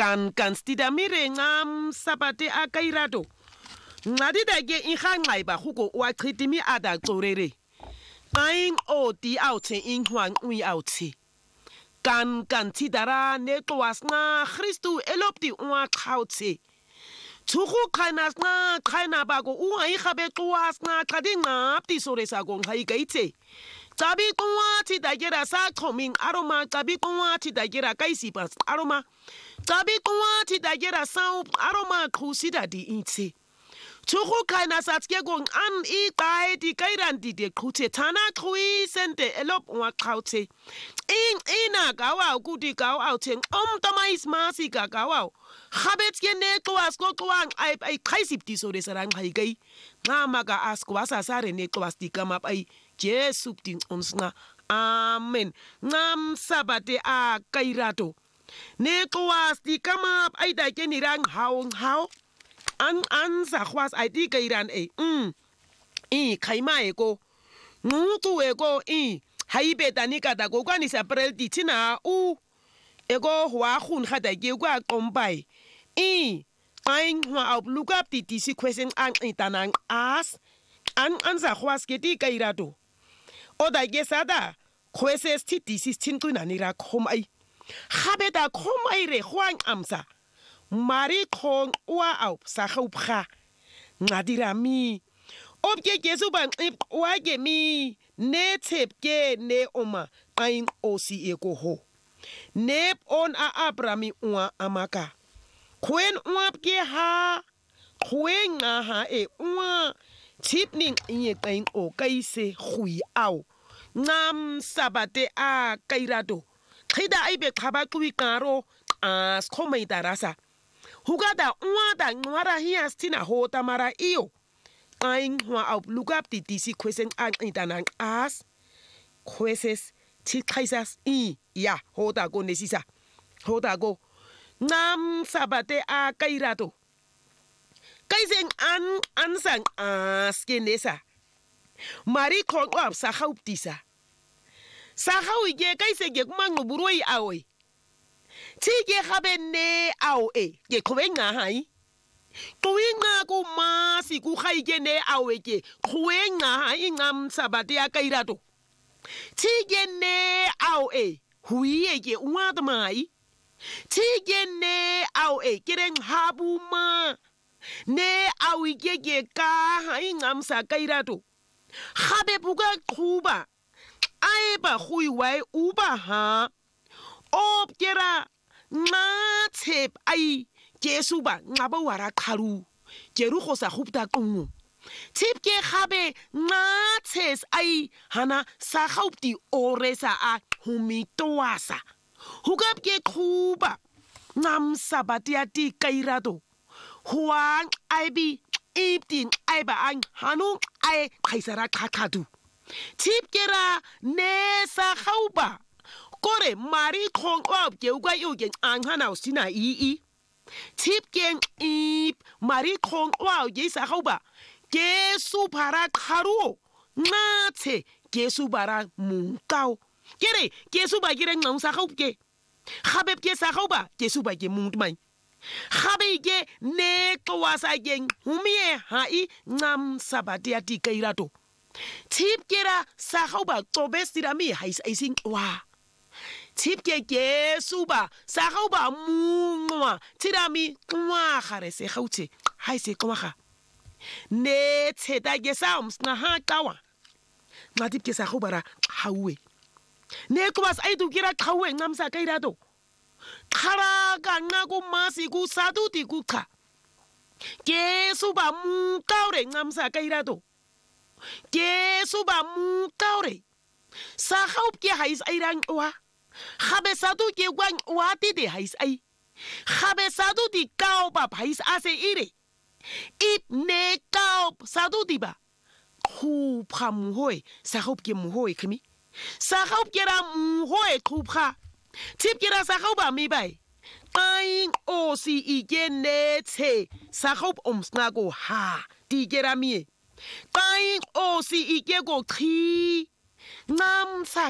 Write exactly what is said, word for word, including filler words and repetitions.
kan kan stida mire ngam sabate akairato ngadi dage inhanqa iba huko wachitimi ada xorere aing odi outse inhwang ui outse kan kan tidara netwas nga Christu elopti wa khawtse Tuhu kainas na kaina bago uwa ikhabe tuwas na kadinga apti sore sa gong haikaite. Tabi kuwati dagera sa coming aroma tabi kuwati dagera kaisi pas aroma. Tabi kuwati dagera sa aroma kusida di inse. Tuhu kainas atke gong an i kai di kairan di de kute tana kui sente elop wa kaute. In ina gawa gudi gawa auteng om tamais masika gawa. Habet ke ne twas ko twang ai ai khaisip ti sore sarang hai gai nga maga as ko asa sare ne twas ti kama ai jesu tin onsnga amen ngam sabate a kairato ne twas ti kama ai da ke ni rang hao hao an an sa khwas ai ti kairan e um i khaima e ko ngu tu e ko i hai betani ka da ko kwani sa prel ti tina u ego hwa khun khada ge kwa kombai I aing hwa op look up ti si question ang itanang as an anza khwas ke ti kairato o da ge sada khweses ti ti si tin tu nanira khom ai khabeta khom ai re khwang amsa mari khong wa op sa khupkha ngadira mi op ke gesu ban wa ge mi ne tep ke ne oma aing osi eko ho nep on a abrami wa amaka Kwen uap ke ha kwen nga ha e ua tipning inye kain o kaise hui au ngam sabate a kairato khida aibe khaba kui karo as khomai darasa hugada ua da ngwara hias tina ho tamara iyo aing hwa au lugap ti tisi kwesen an itanang as kweses ti kaisas i ya hoda go nesisa hoda go Nam sabate a kairato. Kaiseng an ansang askenesa. Mari kong wap sa hauptisa. Sa hauige kaisege kumango buroi aoi. Tige habe ne aoe. Ge kowenga hai. Kowenga ku masi ku haige ne aoe. Kowenga hai ngam sabate a kairato. Tige ne aoe. Huye ge uadamai. Tige ne au e kereng habuma ne au igege ka hai ngam sa kairato habe buga kuba ai ba hui wai uba ha op kera na tep ai jesuba ngaba wara kharu jeru khosa khupta kungu tip ke habe na tes ai hana sa khupti oresa a humitoasa Hugap ke kuba ngam sabatia ti kairato huang aibi iptin aiba ang hanu ai kaisara kakadu tip kera ne sa khauba kore mari khong op ke uga yugen ang hanau sina i i tip ken ip mari khong wa ye sa khauba ke supara kharu na te ke subara mungkau Kere, kesuba kire ngam sa khauke. Khabeb ke sa khauba, kesuba ke mungtmai. Khabe ke ne kwasa gen humie hai ngam sabati ati kairato. Tip kera sa khauba tobe sirami hais aising wa. Tip ke kesuba sa khauba mungwa tirami kwa khare se khaute. Hai se kwa kha. Ne tseta ke sams na ha kawa. Matip ke sa khauba hawe. Ne kuwas ai du kira kawe ngam sa kairato khara ka ngaku masi ku sadu ti ku kha ke suba mu kaure ngam sa kairato ke suba mu kaure sa khaup ke hais ai rang wa khabe sadu ke gwang wa ti de hais ai khabe sadu ti kau ba hais ase ire ip ne kau sadu ti ba khu pham hoi sa khaup ke mu hoi khmi Sa khaup kera mhoe khupha. Tip kera sa khauba mi bai. Aing o si ige ne te. Sa khaup omsna go ha. Ti kera mi. Aing o si ige go tri. Ngam sa